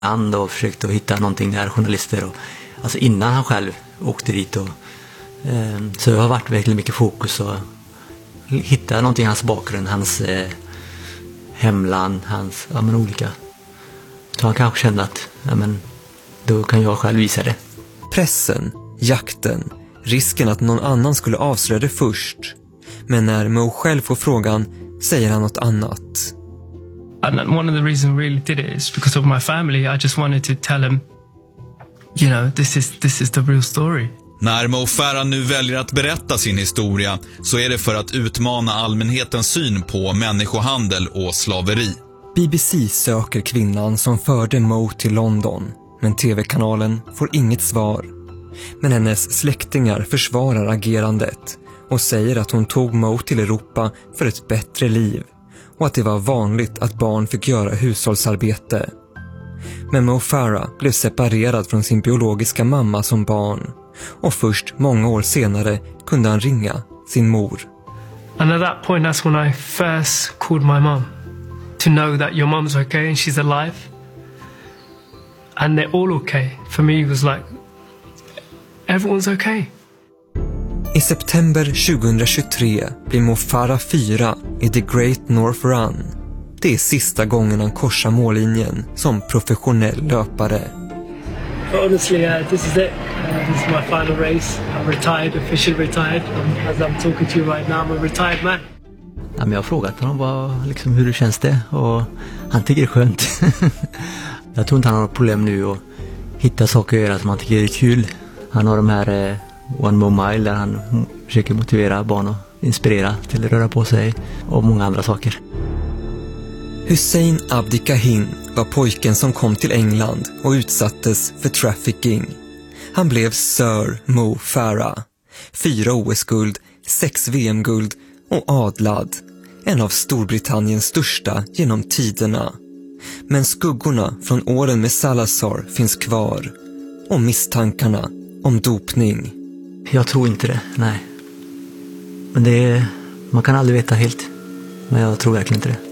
Han då försökte att hitta någonting där, journalister. Och, alltså innan han själv åkte dit. Och, så det har varit väldigt mycket fokus och hitta någonting i hans bakgrund, hans hemland, hans olika. Så han kanske kände att då kan jag själv visa det. Pressen, jakten, risken att någon annan skulle avslöja det först. Men när Mo själv får frågan säger han något annat. And one of the reasons I really did it is because of my family. I just wanted to tell them, you know, this is the real story. När Mo Farah nu väljer att berätta sin historia så är det för att utmana allmänhetens syn på människohandel och slaveri. BBC söker kvinnan som förde Mo till London, men tv-kanalen får inget svar. Men hennes släktingar försvarar agerandet och säger att hon tog Mo till Europa för ett bättre liv och att det var vanligt att barn fick göra hushållsarbete. Men Mo Farah blev separerad från sin biologiska mamma som barn och först många år senare kunde han ringa sin mor. And at that point that's when I first called my mum to know that your mum's okay and she's alive. And they're all okay. For me it was like everyone's okay. I september 2023 blir Mo Farah 4 i The Great North Run. Det är sista gången han korsar mållinjen som professionell löpare. Honestly, this is it. This is my final race. I'm retired, officially retired. As I'm talking to you right now, I'm a retired man. Ja, men jag har frågat honom hur det känns det, och han tycker det är skönt. Jag tror inte han har något problem nu att hitta saker att göra som han tycker är kul. Han har de här One More Mile där han försöker motivera barn och inspirera till att röra på sig och många andra saker. Hussein Abdi Kahin var pojken som kom till England och utsattes för trafficking. Han blev Sir Mo Farah. 4 OS-guld, 6 VM-guld och adlad. En av Storbritanniens största genom tiderna. Men skuggorna från åren med Salazar finns kvar. Och misstankarna om dopning. Jag tror inte det, nej. Men man kan aldrig veta helt. Men jag tror verkligen inte det.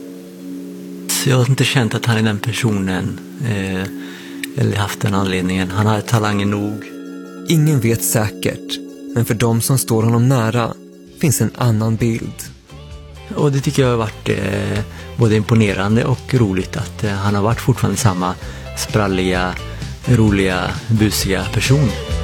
Så jag har inte känt att han är den personen eller haft den anledningen. Han har talangen nog. Ingen vet säkert, men för de som står honom nära finns en annan bild. Och det tycker jag har varit både imponerande och roligt att han har varit fortfarande samma spralliga, roliga, busiga person.